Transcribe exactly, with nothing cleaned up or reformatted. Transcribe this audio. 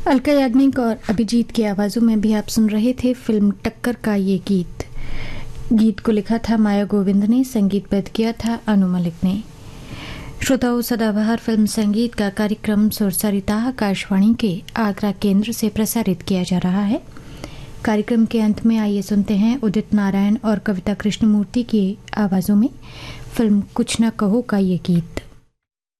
अलका याग्निक और अभिजीत की आवाज़ों में भी आप सुन रहे थे फिल्म टक्कर का ये गीत। गीत को लिखा था माया गोविंद ने, संगीतबद्ध किया था अनु मलिक ने। श्रोताओं, सदाबहार फिल्म संगीत का कार्यक्रम सुरसरिता आकाशवाणी के आगरा केंद्र से प्रसारित किया जा रहा है। कार्यक्रम के अंत में आइए सुनते हैं उदित नारायण और कविता कृष्णमूर्ति की आवाज़ों में फिल्म कुछ न कहो का ये गीत।